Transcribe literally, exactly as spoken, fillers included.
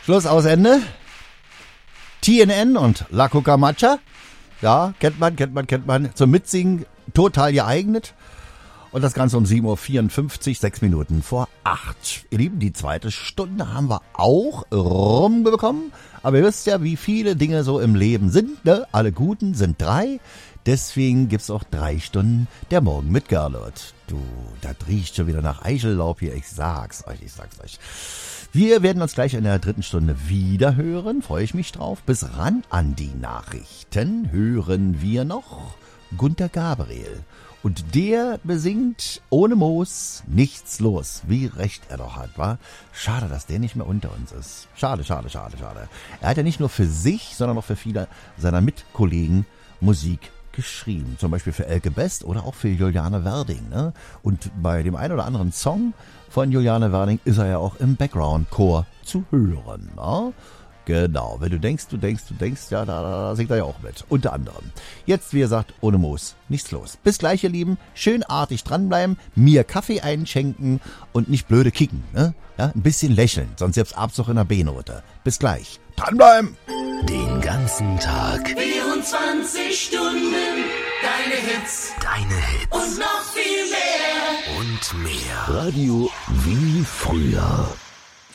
Schluss aus Ende. T N N und La Cucamacha. Ja, kennt man, kennt man, kennt man. Zum Mitsingen total geeignet. Und das Ganze um sieben Uhr vierundfünfzig, sechs Minuten vor acht. Ihr Lieben, die zweite Stunde haben wir auch rumbekommen. Aber ihr wisst ja, wie viele Dinge so im Leben sind, ne? Alle Guten sind drei. Deswegen gibt's auch drei Stunden der Morgen mit Gerlot. Du, das riecht schon wieder nach Eichellaub hier. Ich sag's euch, ich sag's euch. Wir werden uns gleich in der dritten Stunde wieder hören. Freue ich mich drauf. Bis ran an die Nachrichten hören wir noch Gunter Gabriel. Und der besingt ohne Moos nichts los. Wie recht er doch hat, wa? Schade, dass der nicht mehr unter uns ist. Schade, schade, schade, schade. Er hat ja nicht nur für sich, sondern auch für viele seiner Mitkollegen Musik geschrieben. Zum Beispiel für Elke Best oder auch für Juliane Werding. Ne? Und bei dem einen oder anderen Song von Juliane Werding ist er ja auch im Background-Chor zu hören. Ne? Genau, wenn du denkst, du denkst, du denkst, ja, da, da singt er ja auch mit. Unter anderem. Jetzt, wie gesagt, ohne Moos, nichts los. Bis gleich, ihr Lieben. Schön artig dranbleiben, mir Kaffee einschenken und nicht blöde kicken. Ne? Ja, ein bisschen lächeln, sonst gibt's Abzug in der B-Note. Bis gleich. Dranbleiben! Den ganzen Tag. vierundzwanzig Stunden. Deine Hits. Deine Hits. Und noch viel mehr. Und mehr. Radio wie früher.